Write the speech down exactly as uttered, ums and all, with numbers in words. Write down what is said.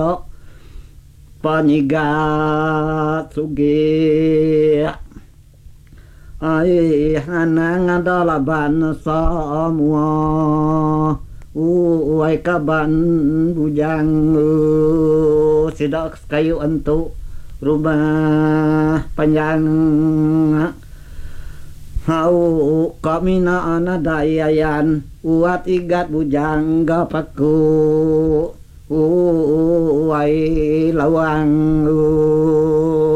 dok panyigat sugih ai hanang adalaban semua uai kaban bujang sidak kayu untuk rumah panjang hau kamina ana dayayan uat igat bujang gapaku uai lawang